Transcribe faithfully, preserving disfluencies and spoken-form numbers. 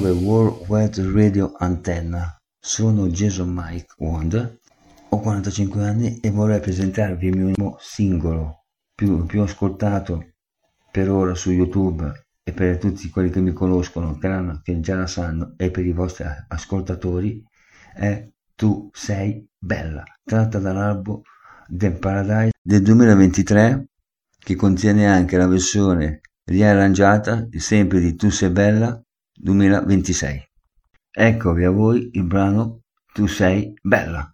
nove World Wide Radio Antenna. Sono Jason Mike Wonder, ho quarantacinque anni e vorrei presentarvi il mio nuovo singolo più, più ascoltato per ora su YouTube e per tutti quelli che mi conoscono, che, che già la sanno, e per i vostri ascoltatori, è Tu sei bella, tratta dall'album The Paradise del duemilaventitré, che contiene anche la versione riarrangiata sempre di Tu sei bella duemilaventisei. Eccovi a voi il brano Tu sei bella.